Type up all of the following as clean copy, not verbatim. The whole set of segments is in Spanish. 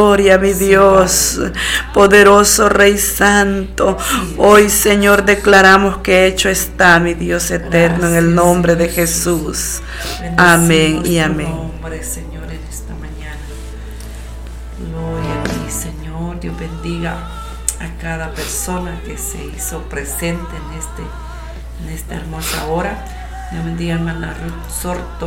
Gloria a mi Dios, poderoso Rey Santo. Hoy, Señor, declaramos que hecho está, mi Dios eterno, en el nombre de Jesús. Amén y amén. Nombre, Señor, en esta mañana. Gloria a ti, Señor. Dios bendiga a cada persona que se hizo presente en esta hermosa hora. Dios bendiga a hermana Ruth Sorto.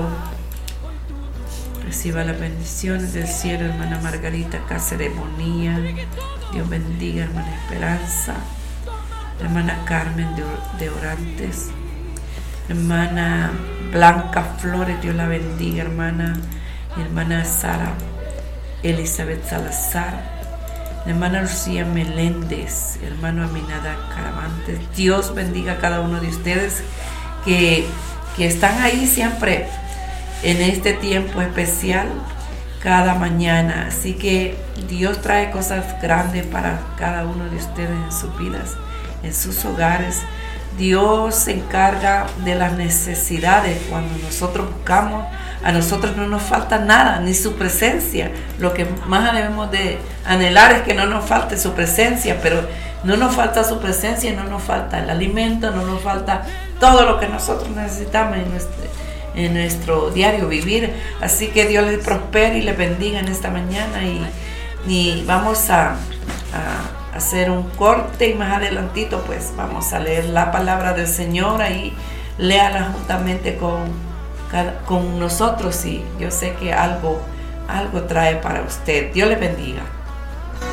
Reciba las bendiciones del cielo, hermana Margarita Cáceres Bonilla. Dios bendiga, hermana Esperanza. Hermana Carmen de Orantes. Hermana Blanca Flores, Dios la bendiga, hermana. Hermana Sara Elizabeth Salazar. Hermana Lucía Meléndez. Hermano Aminada Caravantes. Dios bendiga a cada uno de ustedes que están ahí siempre en este tiempo especial cada mañana. Así que Dios trae cosas grandes para cada uno de ustedes en sus vidas, en sus hogares. Dios se encarga de las necesidades. Cuando nosotros buscamos, a nosotros no nos falta nada, ni su presencia. Lo que más debemos de anhelar es que no nos falte su presencia, pero no nos falta su presencia, no nos falta el alimento, no nos falta todo lo que nosotros necesitamos en nuestro diario vivir. Así que Dios les prospere y les bendiga en esta mañana, y vamos a hacer un corte, y más adelantito pues vamos a leer la palabra del Señor. Ahí léala juntamente con nosotros, y yo sé que algo trae para usted. Dios les bendiga.